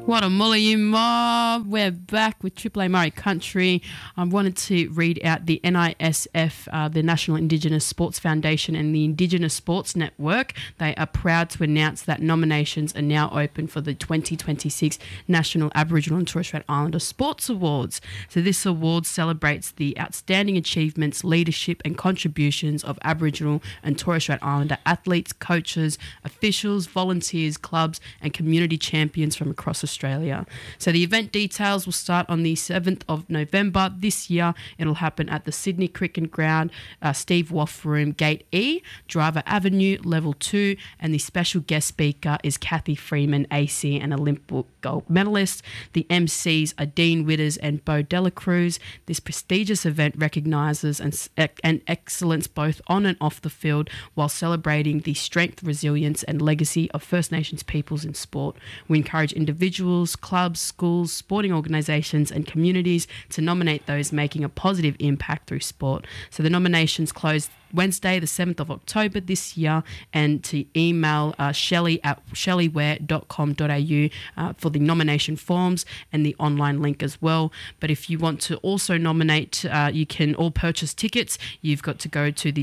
What a Mullion mob. We're back with Triple A Murray Country. I wanted to read out the NISF, the National Indigenous Sports Foundation, and the Indigenous Sports Network. They are proud to announce that nominations are now open for the 2026 National Aboriginal and Torres Strait Islander Sports Awards. So this award celebrates the outstanding achievements, leadership and contributions of Aboriginal and Torres Strait Islander athletes, coaches, officials, volunteers, clubs and community champions from across Australia. So the event details will start on the 7th of November this year. It'll happen at the Sydney Cricket Ground, Steve Woff Room, Gate E, Driver Avenue, Level 2, and the special guest speaker is Kathy Freeman, AC and Olympic gold medalist. The MCs are Dean Witters and Bo Delacruz. This prestigious event recognises and excellence both on and off the field while celebrating the strength, resilience and legacy of First Nations peoples in sport. We encourage individuals, clubs, schools, sporting organisations and communities to nominate those making a positive impact through sport. So the nominations close Wednesday, the 7th of October this year, and to email Shelley at shellyware.com.au for the nomination forms and the online link as well. But if you want to also nominate, you can all purchase tickets. You've got to go to the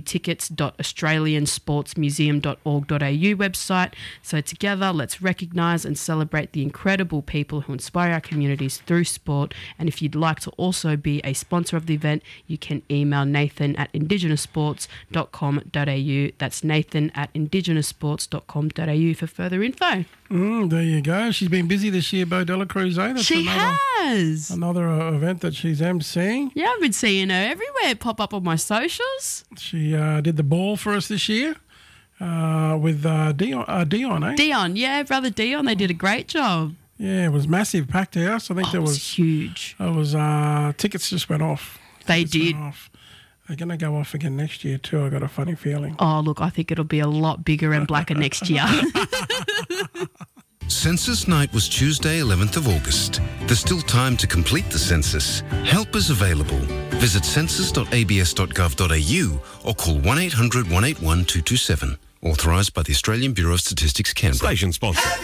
tickets.australiansportsmuseum.org.au website. So together, let's recognise and celebrate the incredible people who inspire our communities through sport. And if you'd like to also be a sponsor of the event, you can email Nathan at indigenousports.com.au. That's Nathan at indigenousports.com.au for further info. There you go. She's been busy this year, Bo Delacruz, eh? She has. Another event that she's emceeing. Yeah, I've been seeing her everywhere, pop up on my socials. She did the ball for us this year with Dion, eh? Dion, yeah, brother Dion. They did a great job. Yeah, it was massive, packed house. I think it was huge. It was tickets just went off. They did. They're going to go off again next year too. I got a funny feeling. Oh, look, I think it'll be a lot bigger and blacker next year. Census night was Tuesday, 11th of August. There's still time to complete the census. Help is available. Visit census.abs.gov.au or call 1800 181 227. Authorised by the Australian Bureau of Statistics, Canberra. Station sponsor.